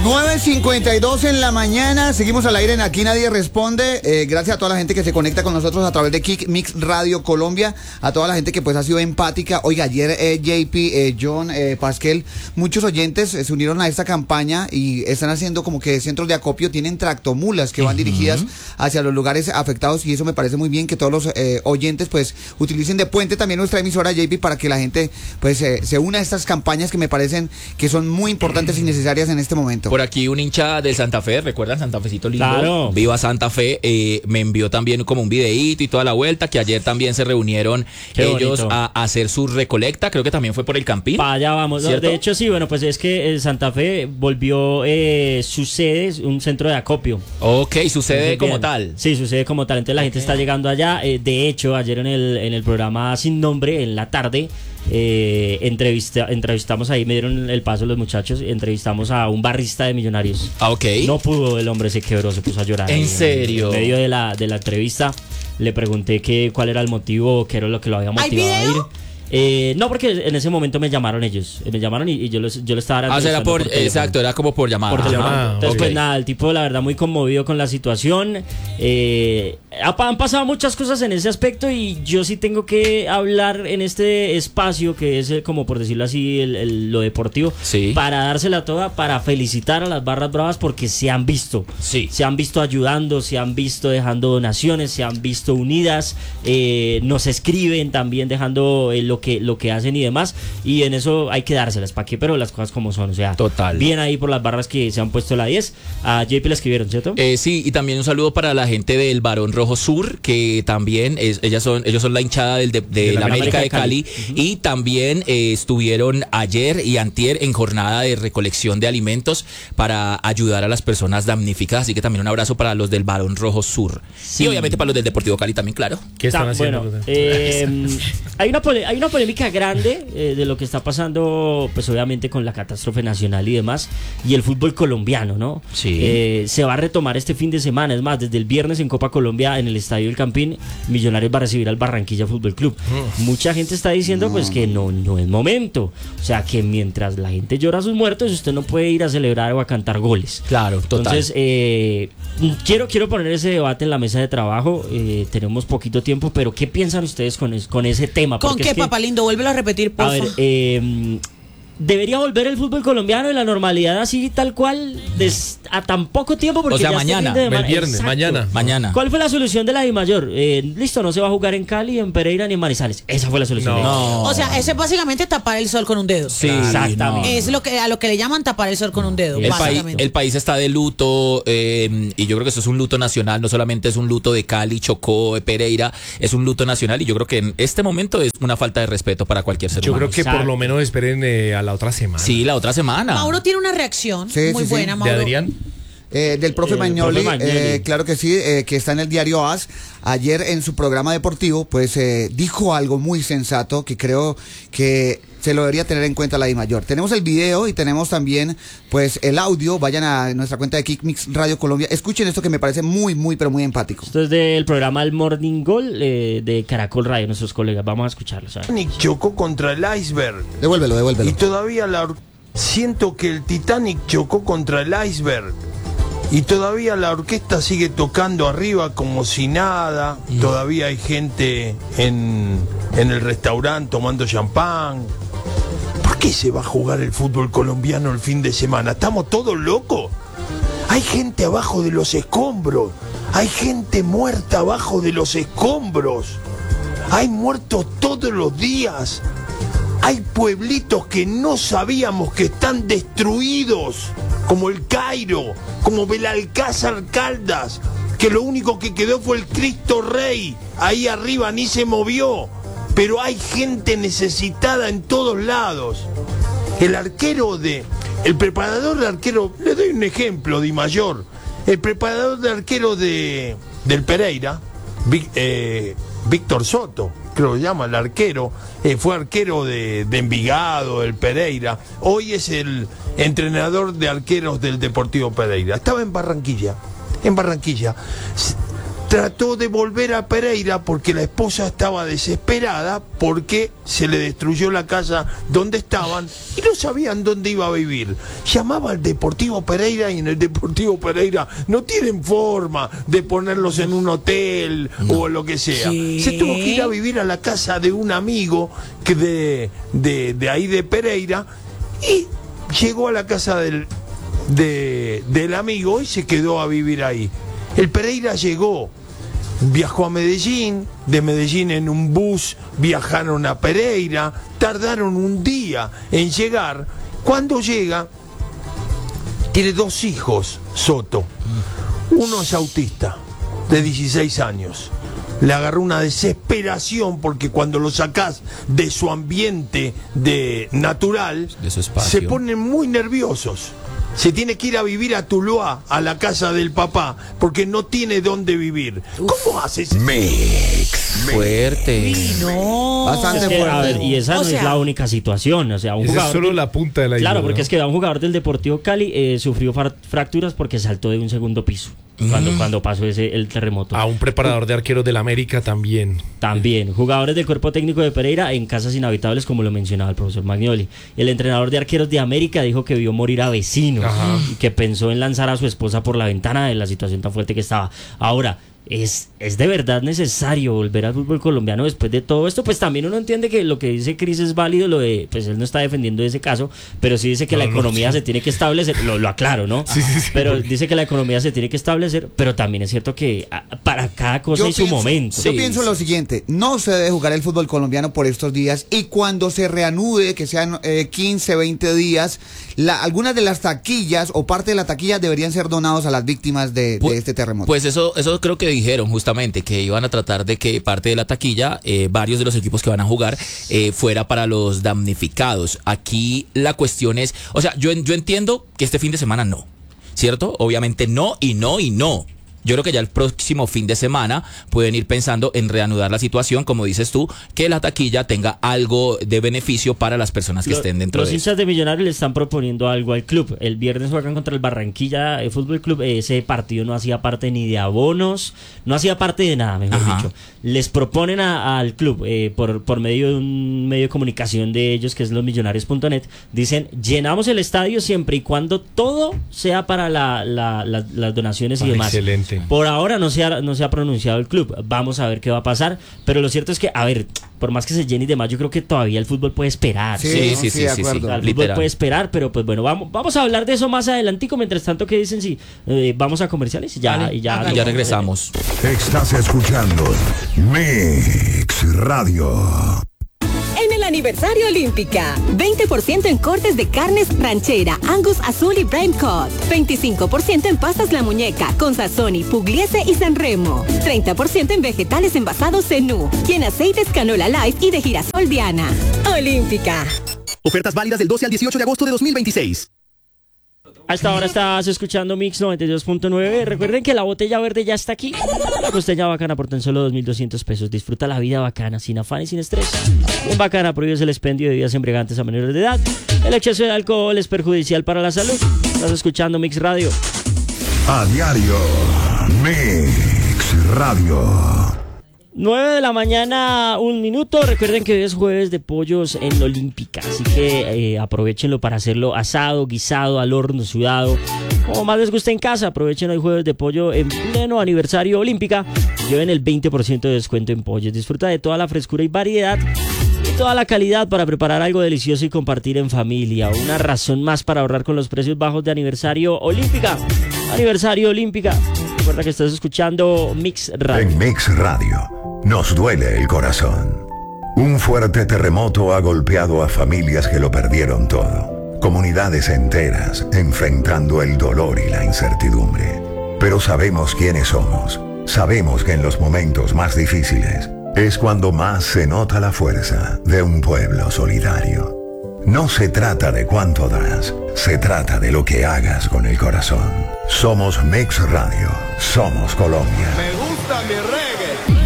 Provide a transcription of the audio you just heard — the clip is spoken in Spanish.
9:52 en la mañana, seguimos al aire en Aquí Nadie Responde. Gracias a toda la gente que se conecta con nosotros a través de Kick Mix Radio Colombia, a toda la gente que pues ha sido empática. Oiga, ayer JP, John, Pascal, muchos oyentes se unieron a esta campaña y están haciendo como que centros de acopio, tienen tractomulas que van dirigidas hacia los lugares afectados, y eso me parece muy bien que todos los oyentes pues utilicen de puente también nuestra emisora, JP, para que la gente pues se una a estas campañas que me parecen que son muy importantes y necesarias en este momento. Por aquí un hincha del Santa Fe, ¿recuerdan? Santa Fecito lindo. Claro. Viva Santa Fe, me envió también como un videíto y toda la vuelta, que ayer también se reunieron ellos a hacer su recolecta, creo que también fue por el Campín. Para allá vamos. No, de hecho sí, bueno, pues es que Santa Fe volvió su sede, un centro de acopio. Ok, su sede como tal. Sí, su sede como tal, entonces la gente está llegando allá. De hecho, ayer en el programa Sin Nombre, en la tarde, entrevistamos ahí, me dieron el paso los muchachos, entrevistamos a un barrista de Millonarios. Ah, ok. No pudo, el hombre se quebró, se puso a llorar. ¿En serio? En medio de la entrevista le pregunté cuál era el motivo, qué era lo que lo había motivado a ir. No, porque en ese momento me llamaron ellos. Me llamaron y yo lo estaba entrevistando. O sea, era por exacto, era como por llamada. Por teléfono. Entonces, okay. Pues nada, el tipo, la verdad, muy conmovido con la situación. Han pasado muchas cosas en ese aspecto, y yo sí tengo que hablar en este espacio, que es como por decirlo así, lo deportivo, sí, para dársela toda, para felicitar a las barras bravas, porque se han visto. Sí. Se han visto ayudando, se han visto dejando donaciones, se han visto unidas, nos escriben también dejando lo que hacen y demás, y en eso hay que dárselas, ¿para qué? Pero las cosas como son, o sea, total. Bien ahí por las barras que se han puesto la 10. A JP le escribieron, ¿cierto? Sí, y también un saludo para la gente del Barón Rojo Sur, que también ellos son la hinchada de la América de Cali, y también estuvieron ayer y antier en jornada de recolección de alimentos para ayudar a las personas damnificadas, así que también un abrazo para los del Barón Rojo Sur. Sí. Y obviamente para los del Deportivo Cali también, claro. ¿Qué están haciendo? Bueno, hay una polémica grande de lo que está pasando, pues obviamente con la catástrofe nacional y demás, y el fútbol colombiano, ¿no? Sí. Se va a retomar este fin de semana, es más, desde el viernes en Copa Colombia, en el Estadio El Campín, Millonarios va a recibir al Barranquilla Fútbol Club. Mucha gente está diciendo pues que no es momento, o sea, que mientras la gente llora a sus muertos, usted no puede ir a celebrar o a cantar goles. Claro, total. Entonces, quiero poner ese debate en la mesa de trabajo. Tenemos poquito tiempo, pero ¿qué piensan ustedes con ese tema? ¿Con qué, papá lindo? Vuélvelo a repetir, por favor. A ver, ¿debería volver el fútbol colombiano en la normalidad así tal cual a tan poco tiempo? Porque o sea, ya mañana, el viernes, mañana. ¿Cuál fue la solución de la DIMAYOR? Listo, no se va a jugar en Cali, en Pereira ni en Manizales. Esa fue la solución. No. O sea, eso es básicamente tapar el sol con un dedo. Sí, exactamente. Es a lo que le llaman tapar el sol con un dedo, básicamente. El país está de luto, y yo creo que eso es un luto nacional, no solamente es un luto de Cali, Chocó, Pereira, es un luto nacional, y yo creo que en este momento es una falta de respeto para cualquier ser humano. Yo creo que por lo menos esperen a la otra semana. Sí, la otra semana. Mauro tiene una reacción muy buena, Mauro. ¿De Adrián? Del profe Magnoli, claro que sí, que está en el diario AS. Ayer en su programa deportivo, pues dijo algo muy sensato que creo que se lo debería tener en cuenta la DIMAYOR. Tenemos el video y tenemos también pues el audio. Vayan a nuestra cuenta de Kick Mix Radio Colombia. Escuchen esto que me parece muy, pero muy empático. Esto es del programa El Morning Goal de Caracol Radio, nuestros colegas. Vamos a escucharlo. Titanic chocó contra el iceberg. Devuélvelo. Y todavía siento que el Titanic chocó contra el iceberg. Y todavía la orquesta sigue tocando arriba como si nada. Todavía hay gente en el restaurante tomando champán. ¿Por qué se va a jugar el fútbol colombiano el fin de semana? ¿Estamos todos locos? Hay gente abajo de los escombros. Hay gente muerta abajo de los escombros. Hay muertos todos los días. Hay pueblitos que no sabíamos que están destruidos, como el Cairo, como Belalcázar Caldas, que lo único que quedó fue el Cristo Rey, ahí arriba ni se movió, pero hay gente necesitada en todos lados. El preparador de arquero, le doy un ejemplo, DIMAYOR, el preparador de arquero del Pereira, Víctor Soto, creo que se llama el arquero, fue arquero de Envigado, del Pereira, hoy es el entrenador de arqueros del Deportivo Pereira. Estaba en Barranquilla, trató de volver a Pereira porque la esposa estaba desesperada porque se le destruyó la casa donde estaban y no sabían dónde iba a vivir. Llamaba al Deportivo Pereira y en el Deportivo Pereira no tienen forma de ponerlos en un hotel o lo que sea. ¿Qué? Se tuvo que ir a vivir a la casa de un amigo que de ahí de Pereira y llegó a la casa del amigo y se quedó a vivir ahí. El Pereira llegó, viajó a Medellín, de Medellín en un bus viajaron a Pereira, tardaron un día en llegar. Cuando llega, tiene 2 hijos, Soto. Uno es autista, de 16 años. Le agarró una desesperación porque cuando lo sacás de su ambiente natural, de su espacio, se ponen muy nerviosos. Se tiene que ir a vivir a Tuluá, a la casa del papá, porque no tiene dónde vivir. ¿Cómo haces? Fuerte. No. Bastante Es que, fuerte. a ver, y esa O no sea, es la única situación. O sea, un Esa jugador. es solo la punta de la Claro, isla, porque ¿no? es que un jugador del Deportivo Cali sufrió fracturas porque saltó de un segundo piso cuando pasó el terremoto. A un preparador de arqueros del América también. También, jugadores del cuerpo técnico de Pereira en casas inhabitables, como lo mencionaba el profesor Magnoli. El entrenador de arqueros de América dijo que vio morir a vecinos y que pensó en lanzar a su esposa por la ventana de la situación tan fuerte que estaba. Ahora, ¿es de verdad necesario volver al fútbol colombiano después de todo esto? Pues también uno entiende que lo que dice Cris es válido, lo de, pues él no está defendiendo ese caso, pero sí dice que la economía se tiene que establecer, lo aclaro, ¿no? Sí, pero porque dice que la economía se tiene que establecer, pero también es cierto que para cada cosa hay su momento. Yo pienso lo siguiente, no se debe jugar el fútbol colombiano por estos días y cuando se reanude, que sean 15, 20 días, algunas de las taquillas o parte de la taquilla deberían ser donados a las víctimas de este terremoto. Pues eso creo que dijeron justamente, que iban a tratar de que parte de la taquilla, varios de los equipos que van a jugar, fuera para los damnificados. Aquí la cuestión es, o sea, yo entiendo que este fin de semana no, ¿cierto? Obviamente no y no y no. Yo creo que ya el próximo fin de semana pueden ir pensando en reanudar la situación, como dices tú, que la taquilla tenga algo de beneficio para las personas que estén dentro de eso. Los hinchas de Millonarios le están proponiendo algo al club. El viernes juegan contra el Barranquilla Fútbol Club. Ese partido no hacía parte ni de abonos, no hacía parte de nada, mejor dicho. Les proponen al club, por medio de un medio de comunicación de ellos, que es losmillonarios.net, dicen, llenamos el estadio siempre y cuando todo sea para las donaciones y demás. Excelente. Por ahora no se ha pronunciado el club. Vamos a ver qué va a pasar. Pero lo cierto es que, a ver, por más que se llene y demás, yo creo que todavía el fútbol puede esperar. Sí. O sea, el fútbol puede esperar, pero pues bueno, vamos a hablar de eso más adelantico. Mientras tanto, ¿qué dicen? Si vamos a comerciales y ya Regresamos. Estás escuchando Mix Radio. En el aniversario Olímpica, 20% en cortes de carnes ranchera, Angus Azul y Prime Cut, 25% en pastas La Muñeca, con Sazón y Pugliese y Sanremo, 30% en vegetales envasados Zenú, y en aceites Canola Light y de girasol Diana. Olímpica. Ofertas válidas del 12 al 18 de agosto de 2026. A esta hora estás escuchando Mix 92.9. Recuerden que la botella verde ya está aquí. La costeña bacana por tan solo 2.200 pesos. Disfruta la vida bacana, sin afán y sin estrés. En Bacana prohíbes el expendio de bebidas embriagantes a menores de edad. El exceso de alcohol es perjudicial para la salud. Estás escuchando Mix Radio. A diario, Mix Radio. 9 de la mañana, 1 minuto. Recuerden que hoy es jueves de pollos en Olímpica, así que aprovechenlo para hacerlo asado, guisado, al horno, sudado, como más les guste en casa. Aprovechen hoy jueves de pollo en pleno aniversario Olímpica. Lleven el 20% de descuento en pollos. Disfruta de toda la frescura y variedad y toda la calidad para preparar algo delicioso y compartir en familia. Una razón más para ahorrar con los precios bajos de aniversario Olímpica. Aniversario Olímpica. Recuerda que estás escuchando Mix Radio. En Mix Radio nos duele el corazón. Un fuerte terremoto ha golpeado a familias que lo perdieron todo. Comunidades enteras enfrentando el dolor y la incertidumbre. Pero sabemos quiénes somos. Sabemos que en los momentos más difíciles es cuando más se nota la fuerza de un pueblo solidario. No se trata de cuánto das, se trata de lo que hagas con el corazón. Somos Mix Radio, somos Colombia. Me gusta mi rey.